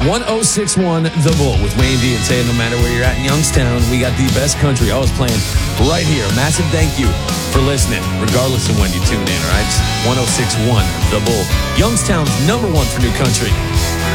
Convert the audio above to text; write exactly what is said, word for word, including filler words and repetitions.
one oh six point one The Bull with Wayne D and saying no matter where you're at in Youngstown, we got the best country always playing right here. Massive thank you for listening, regardless of when you tune in, all right? one oh six point one The Bull, Youngstown's number one for new country.